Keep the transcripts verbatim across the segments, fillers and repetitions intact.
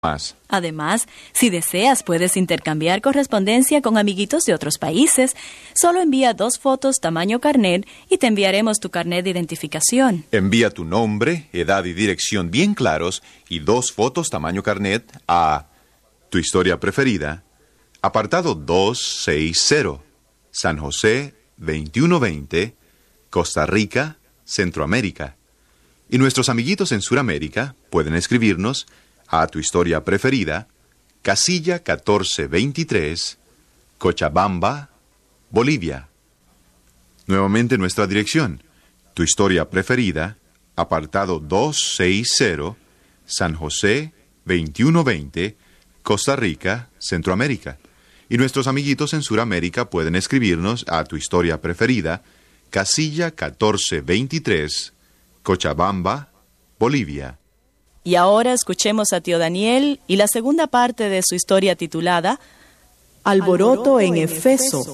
más. Además, si deseas, puedes intercambiar correspondencia con amiguitos de otros países. Solo envía dos fotos tamaño carnet y te enviaremos tu carnet de identificación. Envía tu nombre, edad y dirección bien claros y dos fotos tamaño carnet a Tu Historia Preferida, apartado doscientos sesenta, San José veintiuno veinte, Costa Rica, Centroamérica. Y nuestros amiguitos en Suramérica pueden escribirnos a Tu Historia Preferida, casilla catorce veintitrés, Cochabamba, Bolivia. Nuevamente nuestra dirección: Tu Historia Preferida, apartado doscientos sesenta, San José veintiuno veinte, Costa Rica, Centroamérica. Y nuestros amiguitos en Suramérica pueden escribirnos a Tu Historia Preferida, casilla catorce veintitrés, Cochabamba, Bolivia. Y ahora escuchemos a tío Daniel y la segunda parte de su historia titulada Alboroto, Alboroto en, en Efeso. Efeso.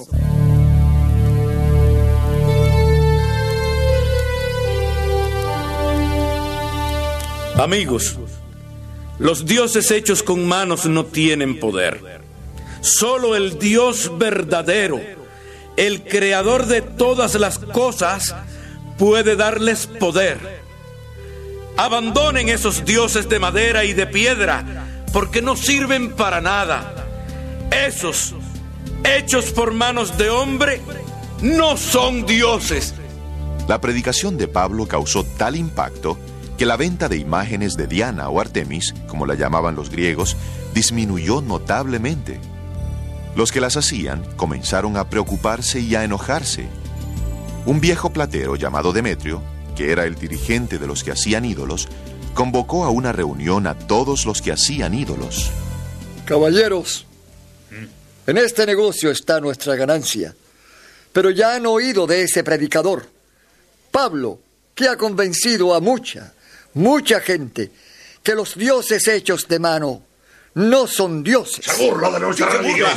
Amigos, los dioses hechos con manos no tienen poder. Solo el Dios verdadero, el creador de todas las cosas, puede darles poder. Abandonen esos dioses de madera y de piedra, porque no sirven para nada. Esos, hechos por manos de hombre, no son dioses. La predicación de Pablo causó tal impacto que la venta de imágenes de Diana o Artemis, como la llamaban los griegos, disminuyó notablemente. Los que las hacían comenzaron a preocuparse y a enojarse. Un viejo platero llamado Demetrio, que era el dirigente de los que hacían ídolos, convocó a una reunión a todos los que hacían ídolos. Caballeros, en este negocio está nuestra ganancia, pero ya han oído de ese predicador, Pablo, que ha convencido a mucha, mucha gente que los dioses hechos de mano no son dioses. Se burla de nuestra religión.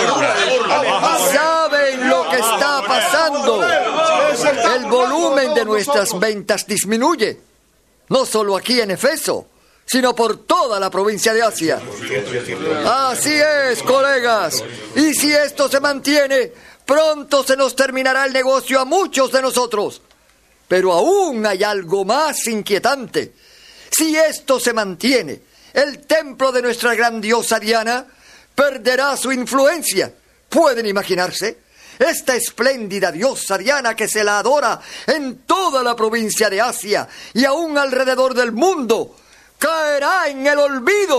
¿Saben lo que está pasando? El volumen de nuestras ventas disminuye. No solo aquí en Efeso, sino por toda la provincia de Asia. Así es, colegas. Y si esto se mantiene, pronto se nos terminará el negocio a muchos de nosotros. Pero aún hay algo más inquietante. Si esto se mantiene, el templo de nuestra gran diosa Diana perderá su influencia. ¿Pueden imaginarse? Esta espléndida diosa Diana que se la adora en toda la provincia de Asia y aún alrededor del mundo, caerá en el olvido.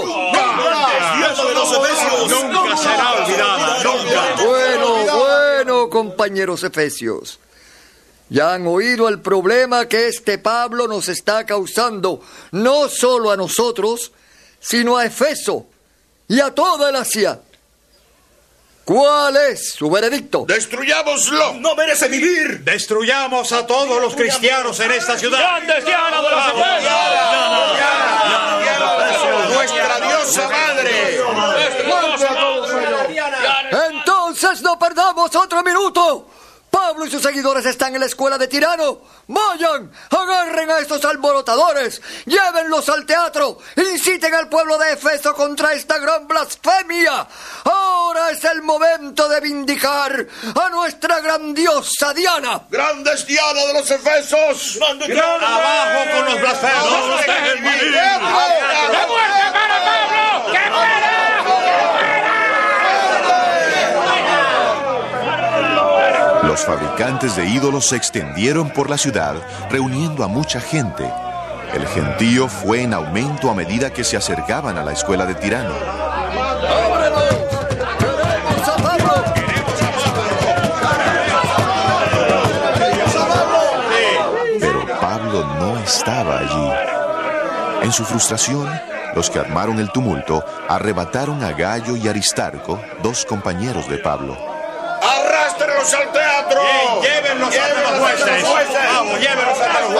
Nunca será olvidada, nunca. Bueno, bueno, compañeros efesios. Ya han oído el problema que este Pablo nos está causando, no solo a nosotros, sino a Efeso y a toda el Asia. ¿Cuál es su veredicto? ¡Destruyámoslo! ¡No merece vivir! ¡Destruyamos a todos los cristianos en esta ciudad! ¡Grandes Diana de los Efesios! ¡Nuestra diosa madre! Entonces no perdamos otro minuto. Pablo y sus seguidores están en la escuela de Tirano. Vayan, agarren a estos alborotadores, llévenlos al teatro, inciten al pueblo de Efeso contra esta gran blasfemia. Ahora es el momento de vindicar a nuestra gran diosa Diana. ¡Grandes Diana de los Efesos! ¡Abajo con los blasfemos! ¡Que muerte para Pablo! ¡Que muera! Los fabricantes de ídolos se extendieron por la ciudad, reuniendo a mucha gente. El gentío fue en aumento a medida que se acercaban a la escuela de Tirano. ¡Queremos a Pablo! Pero Pablo no estaba allí. En su frustración, los que armaron el tumulto arrebataron a Gayo y Aristarco, dos compañeros de Pablo. ¡Arrástrenlos al teatro! Bien, llévenlos ante los jueces. Vamos, llévenlos ante los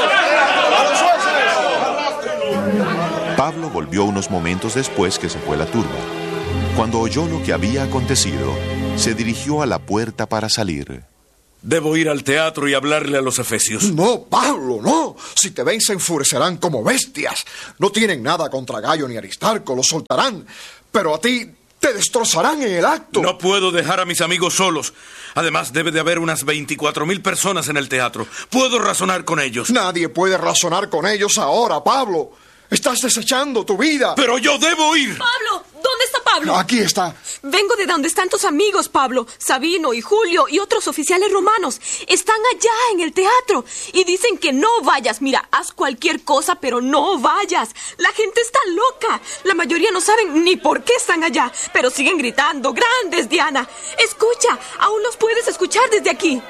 jueces. Pablo volvió unos momentos después que se fue la turba. Cuando oyó lo que había acontecido, se dirigió a la puerta para salir. Debo ir al teatro y hablarle a los efesios. No, Pablo, no. Si te ven se enfurecerán como bestias. No tienen nada contra Gayo ni Aristarco, los soltarán. Pero a ti te destrozarán en el acto. No puedo dejar a mis amigos solos. Además, debe de haber unas veinticuatro mil personas en el teatro. Puedo razonar con ellos. Nadie puede razonar con ellos ahora, Pablo. Estás desechando tu vida. ¡Pero yo debo ir! ¡Pablo! ¿Dónde está Pablo? Aquí está. Vengo de donde están tus amigos, Pablo. Sabino y Julio y otros oficiales romanos. Están allá en el teatro. Y dicen que no vayas. Mira, haz cualquier cosa, pero no vayas. La gente está loca. La mayoría no saben ni por qué están allá. Pero siguen gritando. ¡Grandes, Diana! Escucha, aún los puedes escuchar desde aquí.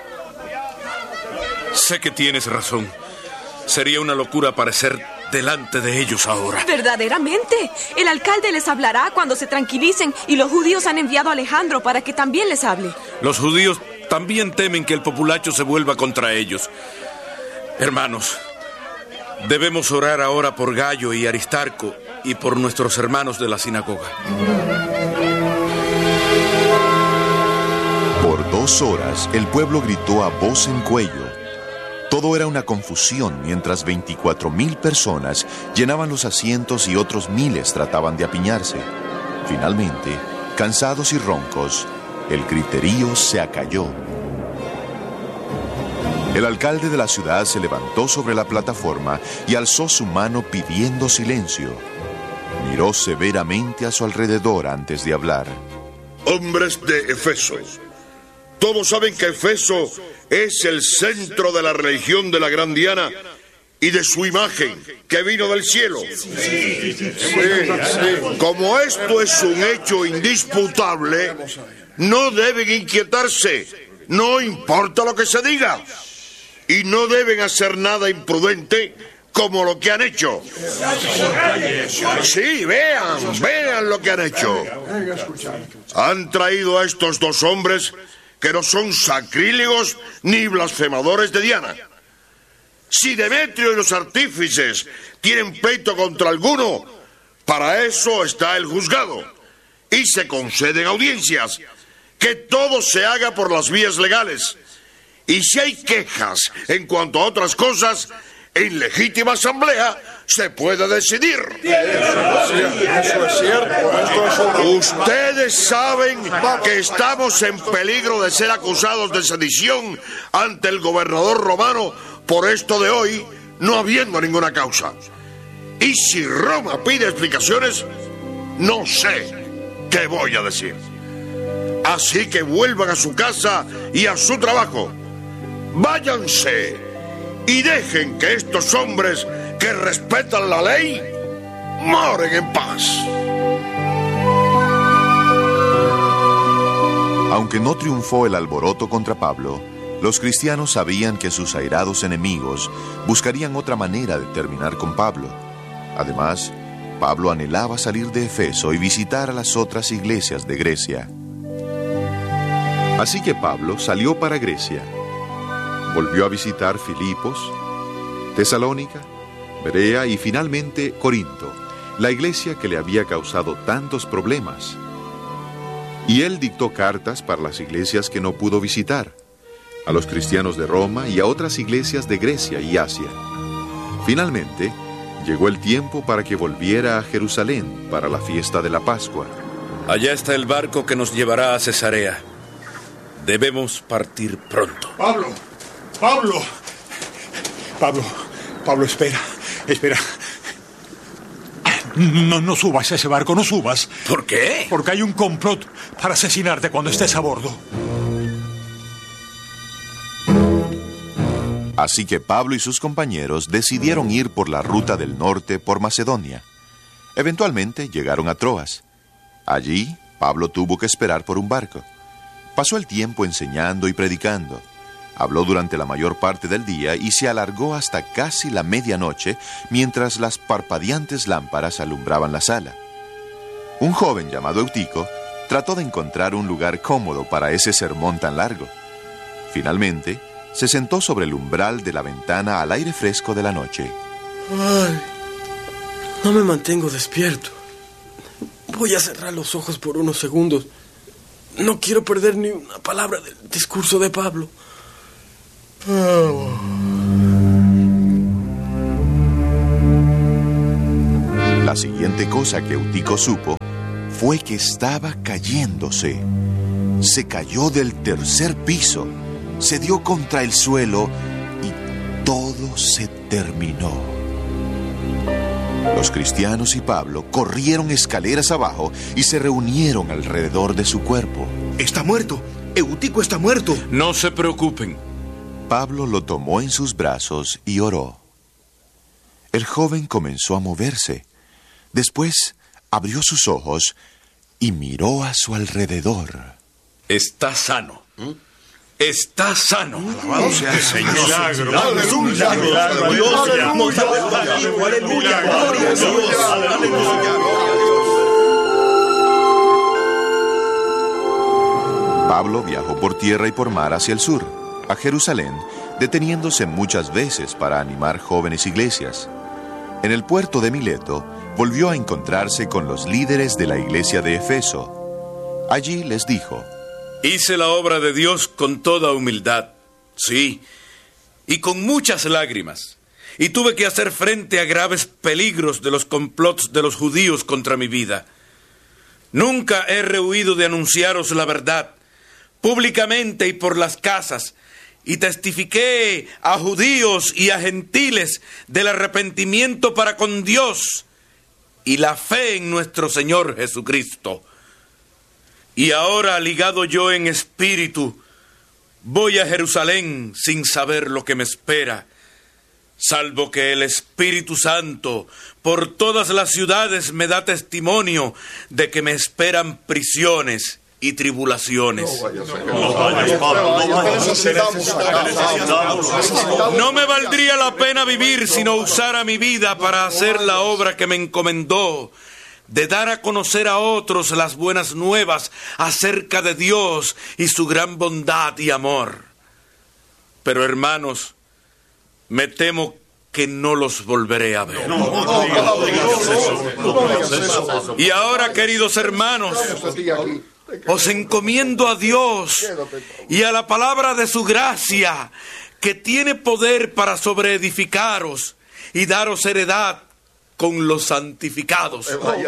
Sé que tienes razón. Sería una locura aparecer delante de ellos ahora. Verdaderamente. El alcalde les hablará cuando se tranquilicen y los judíos han enviado a Alejandro para que también les hable. Los judíos también temen que el populacho se vuelva contra ellos. Hermanos, debemos orar ahora por Gayo y Aristarco y por nuestros hermanos de la sinagoga. Por dos horas el pueblo gritó a voz en cuello. Todo era una confusión mientras veinticuatro mil personas llenaban los asientos y otros miles trataban de apiñarse. Finalmente, cansados y roncos, el griterío se acalló. El alcalde de la ciudad se levantó sobre la plataforma y alzó su mano pidiendo silencio. Miró severamente a su alrededor antes de hablar. Hombres de Efeso, todos saben que Efeso es el centro de la religión de la gran Diana y de su imagen que vino del cielo. Sí, sí, sí. Como esto es un hecho indisputable, no deben inquietarse, no importa lo que se diga, y no deben hacer nada imprudente como lo que han hecho. Sí, vean, vean lo que han hecho. Han traído a estos dos hombres que no son sacrílegos ni blasfemadores de Diana. Si Demetrio y los artífices tienen pleito contra alguno, para eso está el juzgado, y se conceden audiencias. Que todo se haga por las vías legales. Y si hay quejas en cuanto a otras cosas, en legítima asamblea se puede decidir. Eso es cierto. Ustedes saben que estamos en peligro de ser acusados de sedición ante el gobernador romano por esto de hoy, no habiendo ninguna causa. Y si Roma pide explicaciones, no sé qué voy a decir. Así que vuelvan a su casa y a su trabajo. Váyanse y dejen que estos hombres que respetan la ley moren en paz. Aunque no triunfó el alboroto contra Pablo, los cristianos sabían que sus airados enemigos buscarían otra manera de terminar con Pablo. Además, Pablo anhelaba salir de Efeso y visitar a las otras iglesias de Grecia. Así que Pablo salió para Grecia. Volvió a visitar Filipos, Tesalónica, Berea y finalmente Corinto, la iglesia que le había causado tantos problemas. Y él dictó cartas para las iglesias que no pudo visitar, a los cristianos de Roma y a otras iglesias de Grecia y Asia. Finalmente, llegó el tiempo para que volviera a Jerusalén para la fiesta de la Pascua. Allá está el barco que nos llevará a Cesarea. Debemos partir pronto. Pablo, Pablo, Pablo, Pablo, espera, espera. No, no subas a ese barco, no subas. ¿Por qué? Porque hay un complot para asesinarte cuando estés a bordo. Así que Pablo y sus compañeros decidieron ir por la ruta del norte por Macedonia. Eventualmente llegaron a Troas. Allí, Pablo tuvo que esperar por un barco. Pasó el tiempo enseñando y predicando. Habló durante la mayor parte del día y se alargó hasta casi la medianoche mientras las parpadeantes lámparas alumbraban la sala. Un joven llamado Eutico trató de encontrar un lugar cómodo para ese sermón tan largo. Finalmente, se sentó sobre el umbral de la ventana al aire fresco de la noche. Ay, no me mantengo despierto. Voy a cerrar los ojos por unos segundos. No quiero perder ni una palabra del discurso de Pablo. La siguiente cosa que Eutico supo fue que estaba cayéndose. Se cayó del tercer piso, se dio contra el suelo y todo se terminó. Los cristianos y Pablo corrieron escaleras abajo y se reunieron alrededor de su cuerpo. Está muerto. Eutico está muerto. No se preocupen. Pablo lo tomó en sus brazos y oró. El joven comenzó a moverse. Después abrió sus ojos y miró a su alrededor. Está sano. ¿Mm? Está sano. Alabado sea el Señor. Milagro. Aleluya. Aleluya. Pablo viajó por tierra y por mar hacia el sur, a Jerusalén, deteniéndose muchas veces para animar jóvenes iglesias. En el puerto de Mileto, volvió a encontrarse con los líderes de la iglesia de Efeso. Allí les dijo: hice la obra de Dios con toda humildad, sí, y con muchas lágrimas, y tuve que hacer frente a graves peligros de los complots de los judíos contra mi vida. Nunca he rehuido de anunciaros la verdad, públicamente y por las casas, y testifiqué a judíos y a gentiles del arrepentimiento para con Dios y la fe en nuestro Señor Jesucristo. Y ahora, ligado yo en espíritu, voy a Jerusalén sin saber lo que me espera, salvo que el Espíritu Santo por todas las ciudades me da testimonio de que me esperan prisiones y tribulaciones. No me valdría la pena vivir si no usara mi vida para hacer la obra que me encomendó, de dar a conocer a otros las buenas nuevas acerca de Dios y su gran bondad y amor. Pero, hermanos, me temo que no los volveré a ver. Y ahora, queridos hermanos, os encomiendo a Dios y a la palabra de su gracia, que tiene poder para sobreedificaros y daros heredad con los santificados.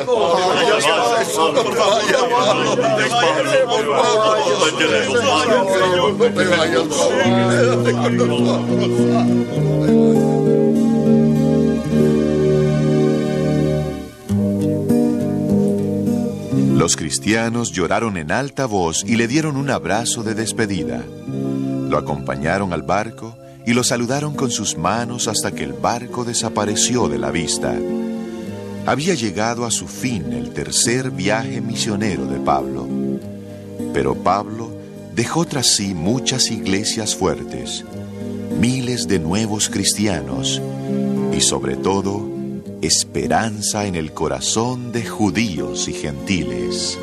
Los cristianos lloraron en alta voz y le dieron un abrazo de despedida. Lo acompañaron al barco y lo saludaron con sus manos hasta que el barco desapareció de la vista. Había llegado a su fin el tercer viaje misionero de Pablo. Pero Pablo dejó tras sí muchas iglesias fuertes, miles de nuevos cristianos y, sobre todo, esperanza en el corazón de judíos y gentiles.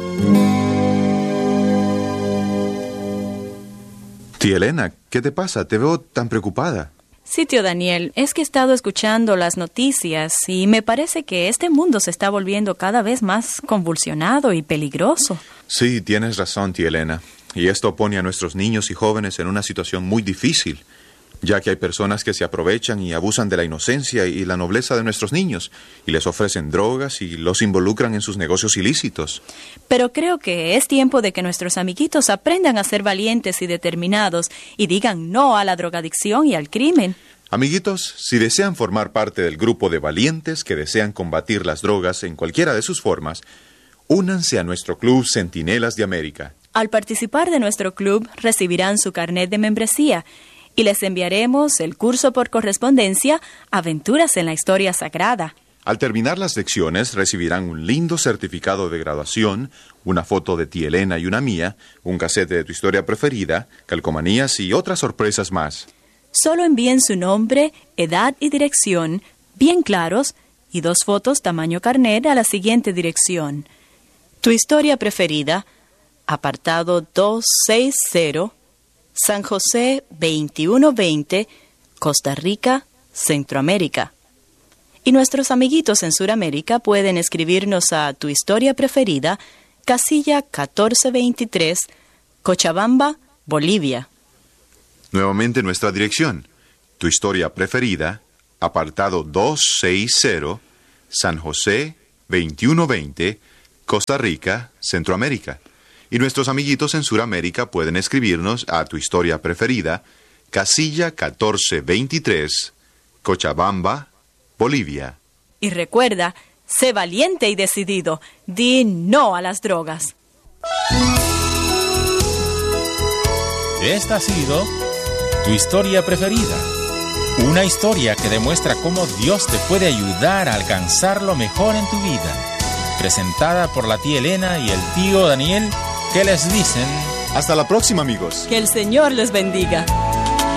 Tía Elena, ¿qué te pasa? Te veo tan preocupada. Sí, tío Daniel, es que he estado escuchando las noticias y me parece que este mundo se está volviendo cada vez más convulsionado y peligroso. Sí, tienes razón, tía Elena. Y esto pone a nuestros niños y jóvenes en una situación muy difícil, ya que hay personas que se aprovechan y abusan de la inocencia y la nobleza de nuestros niños, y les ofrecen drogas y los involucran en sus negocios ilícitos. Pero creo que es tiempo de que nuestros amiguitos aprendan a ser valientes y determinados y digan no a la drogadicción y al crimen. Amiguitos, si desean formar parte del grupo de valientes que desean combatir las drogas en cualquiera de sus formas, únanse a nuestro club Centinelas de América. Al participar de nuestro club recibirán su carnet de membresía y les enviaremos el curso por correspondencia Aventuras en la Historia Sagrada. Al terminar las lecciones recibirán un lindo certificado de graduación, una foto de tía Elena y una mía, un cassette de tu historia preferida, calcomanías y otras sorpresas más. Solo envíen su nombre, edad y dirección, bien claros, y dos fotos tamaño carnet a la siguiente dirección. Tu historia preferida, apartado doscientos sesenta, San José veintiuno veinte, Costa Rica, Centroamérica. Y nuestros amiguitos en Sudamérica pueden escribirnos a Tu Historia Preferida, casilla catorce veintitrés, Cochabamba, Bolivia. Nuevamente nuestra dirección. Tu historia preferida, apartado doscientos sesenta, San José, veintiuno veinte, Costa Rica, Centroamérica. Y nuestros amiguitos en Sudamérica pueden escribirnos a Tu historia preferida, casilla catorce veintitrés, Cochabamba, Bolivia. Y recuerda, sé valiente y decidido. Di no a las drogas. Esta ha sido Tu historia preferida. Una historia que demuestra cómo Dios te puede ayudar a alcanzar lo mejor en tu vida. Presentada por la tía Elena y el tío Daniel, que les dicen... Hasta la próxima, amigos. Que el Señor les bendiga.